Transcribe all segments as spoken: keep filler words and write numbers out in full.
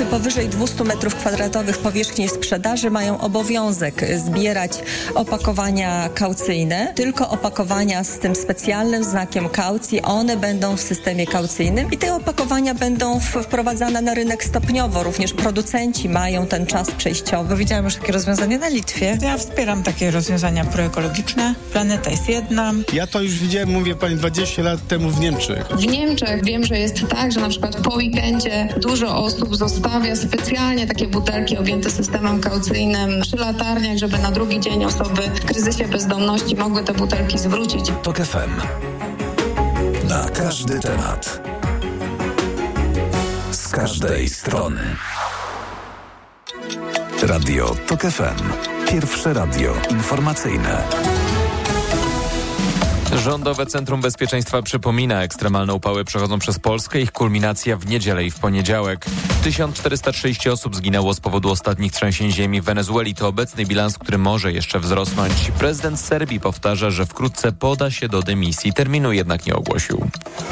Podmioty powyżej dwieście metrów kwadratowych powierzchni sprzedaży mają obowiązek zbierać opakowania kaucyjne. Tylko opakowania z tym specjalnym znakiem kaucji, one będą w systemie kaucyjnym i te opakowania będą wprowadzane na rynek stopniowo. Również producenci mają ten czas przejściowy. Widziałam już takie rozwiązanie na Litwie. Ja wspieram takie rozwiązania proekologiczne. Planeta jest jedna. Ja to już widziałem, mówię pani, dwadzieścia lat temu w Niemczech. W Niemczech wiem, że jest tak, że na przykład po weekendzie dużo osób zostawia specjalnie takie butelki objęte systemem kaucyjnym przy latarniach, żeby na drugi dzień osoby w kryzysie bezdomności mogły te butelki zwrócić. TOK F M. Na każdy temat. Z każdej strony. Radio TOK F M. Pierwsze radio informacyjne. Rządowe Centrum Bezpieczeństwa przypomina, ekstremalne upały przechodzą przez Polskę, ich kulminacja w niedzielę i w poniedziałek. tysiąc czterysta trzydzieści osób zginęło z powodu ostatnich trzęsień ziemi w Wenezueli. To obecny bilans, który może jeszcze wzrosnąć. Prezydent Serbii powtarza, że wkrótce poda się do dymisji. Terminu jednak nie ogłosił.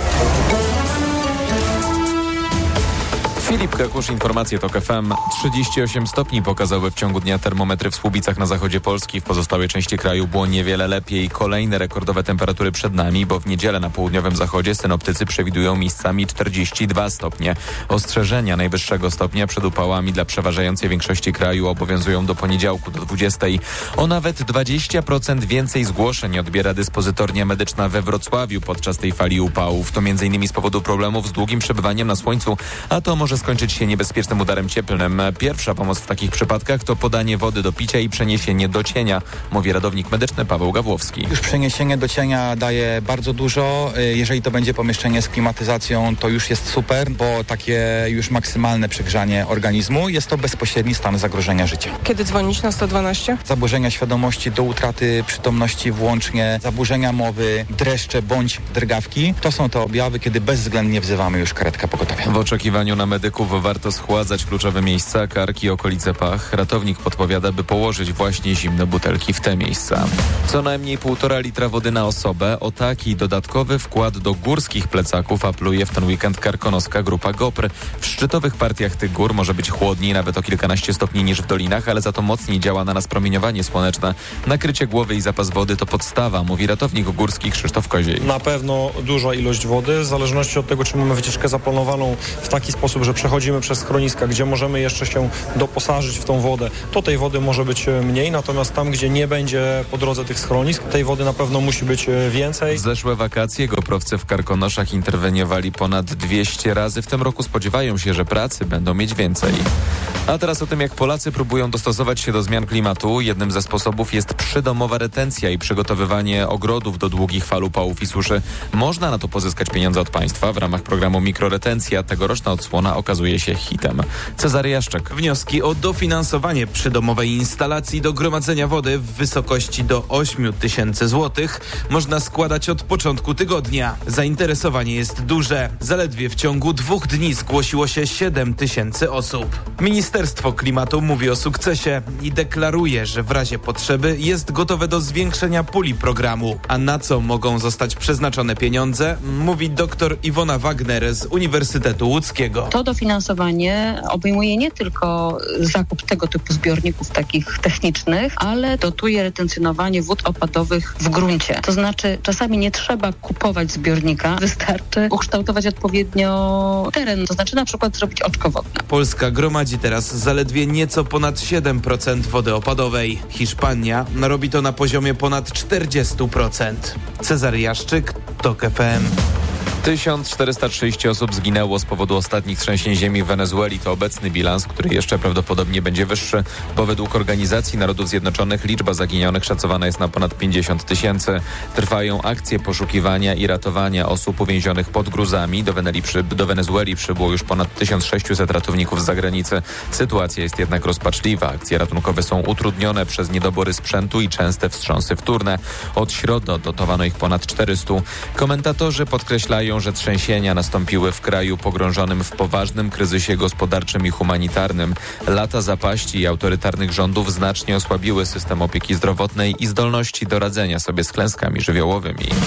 Filip Kakusz, informacje TOK F M. trzydzieści osiem stopni pokazały w ciągu dnia termometry w Słubicach na zachodzie Polski. W pozostałej części kraju było niewiele lepiej. Kolejne rekordowe temperatury przed nami, bo w niedzielę na południowym zachodzie synoptycy przewidują miejscami czterdzieści dwa stopnie. Ostrzeżenia najwyższego stopnia przed upałami dla przeważającej większości kraju obowiązują do poniedziałku do dwudziestej. O nawet dwadzieścia procent więcej zgłoszeń odbiera dyspozytornia medyczna we Wrocławiu podczas tej fali upałów. To między innymi z powodu problemów z długim przebywaniem na słońcu, a to może skończyć się niebezpiecznym udarem cieplnym. Pierwsza pomoc w takich przypadkach to podanie wody do picia i przeniesienie do cienia, mówi radownik medyczny Paweł Gawłowski. Już przeniesienie do cienia daje bardzo dużo. Jeżeli to będzie pomieszczenie z klimatyzacją, to już jest super, bo takie już maksymalne przegrzanie organizmu jest to bezpośredni stan zagrożenia życia. Kiedy dzwonić na sto dwanaście? Zaburzenia świadomości do utraty przytomności włącznie, zaburzenia mowy, dreszcze bądź drgawki. To są te objawy, kiedy bezwzględnie wzywamy już karetkę pogotowia. W oczekiwaniu na medyków warto schładzać kluczowe miejsca, kark i okolice pach. Ratownik podpowiada, by położyć właśnie zimne butelki w te miejsca. Co najmniej półtora litra wody na osobę. O taki dodatkowy wkład do górskich plecaków apluje w ten weekend karkonoska grupa GOPR. W szczytowych partiach tych gór może być chłodniej, nawet o kilkanaście stopni niż w dolinach, ale za to mocniej działa na nas promieniowanie słoneczne. Nakrycie głowy i zapas wody to podstawa, mówi ratownik górski Krzysztof Koziej. Na pewno duża ilość wody, w zależności od tego, czy mamy wycieczkę zaplanowaną w taki sposób, że przechodzimy przez schroniska, gdzie możemy jeszcze się doposażyć w tą wodę, to tej wody może być mniej, natomiast tam, gdzie nie będzie po drodze tych schronisk, tej wody na pewno musi być więcej. W zeszłe wakacje goprowcy w Karkonoszach interweniowali ponad dwieście razy. W tym roku spodziewają się, że pracy będą mieć więcej. A teraz o tym, jak Polacy próbują dostosować się do zmian klimatu. Jednym ze sposobów jest przydomowa retencja i przygotowywanie ogrodów do długich fal upałów i suszy. Można na to pozyskać pieniądze od państwa w ramach programu Mikroretencja. Tegoroczna odsłona okazuje się hitem. Cezary Jaszczek. Wnioski o dofinansowanie przydomowej instalacji do gromadzenia wody w wysokości do ośmiu tysięcy złotych można składać od początku tygodnia. Zainteresowanie jest duże. Zaledwie w ciągu dwóch dni zgłosiło się siedem tysięcy osób. Ministerstwo Klimatu mówi o sukcesie i deklaruje, że w razie potrzeby jest gotowe do zwiększenia puli programu. A na co mogą zostać przeznaczone pieniądze, mówi dr Iwona Wagner z Uniwersytetu Łódzkiego. To dofinansowanie obejmuje nie tylko zakup tego typu zbiorników takich technicznych, ale dotuje retencjonowanie wód opadowych w gruncie. To znaczy czasami nie trzeba kupować zbiornika, wystarczy ukształtować odpowiednio teren, to znaczy na przykład zrobić oczko wodne. Polska gromadzi teraz zaledwie nieco ponad siedem procent wody opadowej. Hiszpania robi to na poziomie ponad czterdzieści procent. Cezary Jaszczyk, TOK F M. tysiąc czterysta trzydzieści osób zginęło z powodu ostatnich trzęsień ziemi w Wenezueli. To obecny bilans, który jeszcze prawdopodobnie będzie wyższy, bo według Organizacji Narodów Zjednoczonych liczba zaginionych szacowana jest na ponad pięćdziesiąt tysięcy. Trwają akcje poszukiwania i ratowania osób uwięzionych pod gruzami. Do, przy, do Wenezueli przybyło już ponad tysiąc sześćset ratowników z zagranicy. Sytuacja jest jednak rozpaczliwa. Akcje ratunkowe są utrudnione przez niedobory sprzętu i częste wstrząsy wtórne. Od środy odnotowano ich ponad czterysta. Komentatorzy podkreślają, że trzęsienia nastąpiły w kraju pogrążonym w poważnym kryzysie gospodarczym i humanitarnym. Lata zapaści i autorytarnych rządów znacznie osłabiły system opieki zdrowotnej i zdolności do radzenia sobie z klęskami żywiołowymi.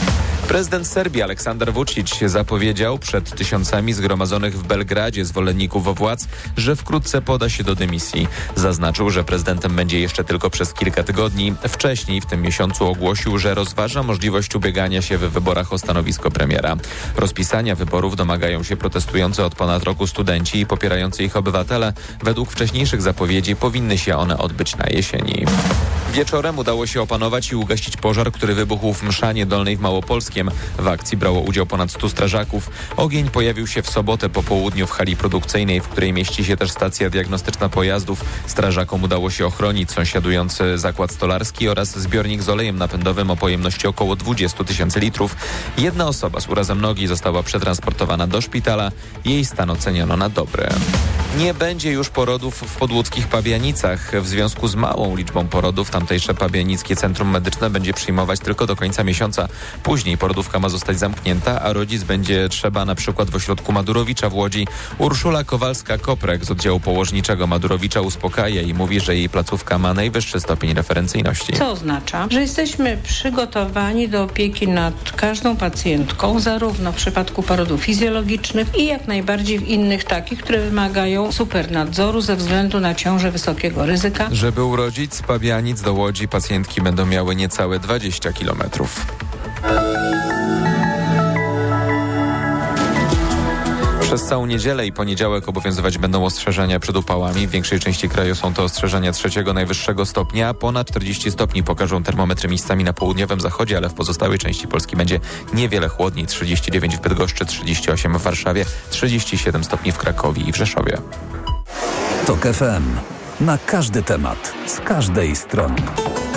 Prezydent Serbii Aleksander Vučić zapowiedział przed tysiącami zgromadzonych w Belgradzie zwolenników władz, że wkrótce poda się do dymisji. Zaznaczył, że prezydentem będzie jeszcze tylko przez kilka tygodni. Wcześniej w tym miesiącu ogłosił, że rozważa możliwość ubiegania się w wyborach o stanowisko premiera. Rozpisania wyborów domagają się protestujący od ponad roku studenci i popierający ich obywatele. Według wcześniejszych zapowiedzi powinny się one odbyć na jesieni. Wieczorem udało się opanować i ugasić pożar, który wybuchł w Mszanie Dolnej w Małopolskiem. W akcji brało udział ponad stu strażaków. Ogień pojawił się w sobotę po południu w hali produkcyjnej, w której mieści się też stacja diagnostyczna pojazdów. Strażakom udało się ochronić sąsiadujący zakład stolarski oraz zbiornik z olejem napędowym o pojemności około dwudziestu tysięcy litrów. Jedna osoba z urazem nogi została przetransportowana do szpitala. Jej stan oceniono na dobry. Nie będzie już porodów w podłódzkich Pabianicach. W związku z małą liczbą porodów tamtejsze Pabianickie Centrum Medyczne będzie przyjmować tylko do końca miesiąca. Później porodówka ma zostać zamknięta, a rodzic będzie trzeba na przykład w ośrodku Madurowicza w Łodzi. Urszula Kowalska-Koprek z oddziału położniczego Madurowicza uspokaja i mówi, że jej placówka ma najwyższy stopień referencyjności. Co oznacza, że jesteśmy przygotowani do opieki nad każdą pacjentką, zarówno w przypadku porodów fizjologicznych i jak najbardziej w innych takich, które wymagają supernadzoru ze względu na ciążę wysokiego ryzyka. Żeby urodzić z Pabianic do Łodzi, pacjentki będą miały niecałe dwadzieścia kilometrów. Przez całą niedzielę i poniedziałek obowiązywać będą ostrzeżenia przed upałami. W większej części kraju są to ostrzeżenia trzeciego najwyższego stopnia. Ponad czterdzieści stopni pokażą termometry miejscami na południowym zachodzie, ale w pozostałej części Polski będzie niewiele chłodniej. trzydzieści dziewięć w Bydgoszczy, trzydzieści osiem w Warszawie, trzydzieści siedem stopni w Krakowie i w Rzeszowie. TOK F M. Na każdy temat, z każdej strony.